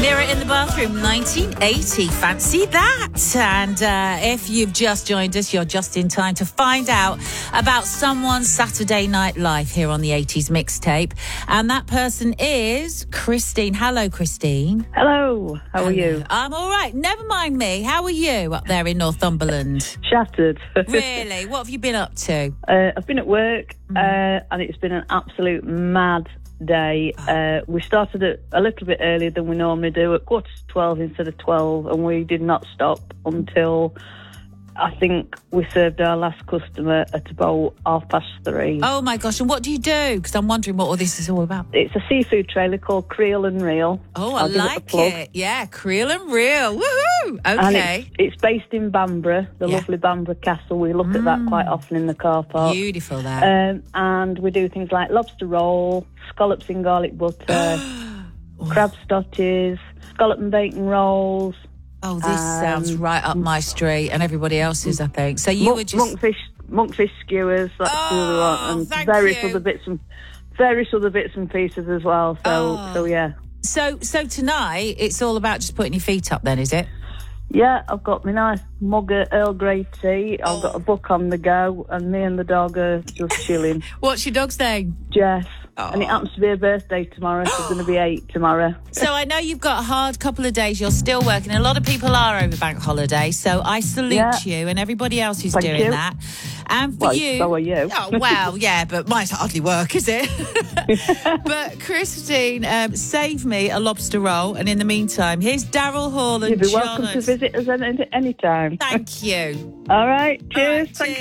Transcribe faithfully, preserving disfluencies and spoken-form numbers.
Mirror in the Bathroom, nineteen eighty. Fancy that. And uh, if you've just joined us, you're just in time to find out about someone's Saturday night life here on the eighties mixtape. And that person is Christine. Hello, Christine. Hello. How Hello. are you? I'm all right. Never mind me. How are you up there in Northumberland? Shattered. Really? What have you been up to? uh, I've been at work Mm. uh, and it's been an absolute mad day. Uh, we started it a little bit earlier than we normally do, at quarter to twelve instead of twelve, and we did not stop until I think we served our last customer at about half past three. Oh, my gosh. And what do you do? Because I'm wondering what all this is all about. It's a seafood trailer called Creel and Reel. Oh, I I'll give it a like plug. it. Yeah, Creel and Reel. Woohoo! And Okay. it's, it's based in Bamborough, the Yeah. lovely Bamborough Castle. We look at that quite often in the car park. Beautiful, that. Um, and we do things like lobster roll, scallops in garlic butter, crab stotties, scallop and bacon rolls, Oh, this um, sounds right up my street and everybody else's, I think. So you monk, were just... monkfish, monkfish skewers. That's the other one, Oh, and thank various you. other bits and various other bits and pieces as well. So, Oh. so yeah, So, so tonight, it's all about just putting your feet up then, is it? yeah. I've got my nice mug of Earl Grey tea. I've Oh. got a book on the go, and me and the dog are just chilling. What's your dog's name? Jess. Oh. And it happens to be her birthday tomorrow. She's going to be eight tomorrow. So I know you've got a hard couple of days. You're still working. A lot of people are over bank holiday. So I salute Yeah. you and everybody else who's Thank doing you. that. And for Well, you... so are you. Oh, well, yeah, but mine's hardly work, is it? But Christine, um, save me a lobster roll. And in the meantime, here's Daryl Hall and You'd be John. welcome to visit us any any time. Thank you. All right. All right, Cheers. Thank cheers.